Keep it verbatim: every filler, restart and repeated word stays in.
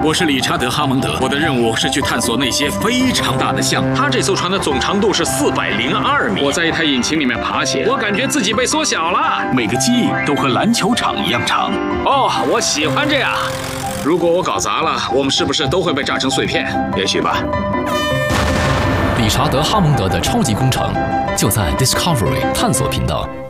我是理查德·哈蒙德，我的任务是去探索那些非常大的项目。 他这艘船的总长度是四百零二米。 我在一台引擎里面爬行， 我感觉自己被缩小了。 每个机都和篮球场一样长。 哦，我喜欢这样。 如果我搞砸了，我们是不是都会被炸成碎片？也许吧。 理查德·哈蒙德的超级工程就在 Discovery 探索频道。